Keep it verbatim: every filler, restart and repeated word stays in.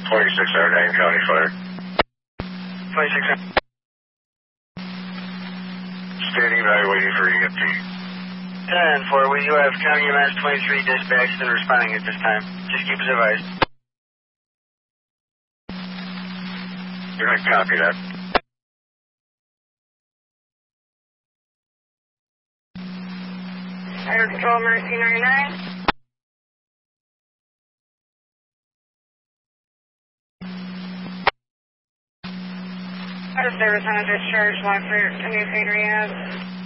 twenty-six R nine County Fire. twenty-six R nine. Standing by waiting for E M T. ten four, we do have County M S twenty-three dispatched and responding at this time. Just keep us advised. You're going to copy that. Fire Control Mercy ninety-nine. Out of service on a discharge, one for New St. Rehab.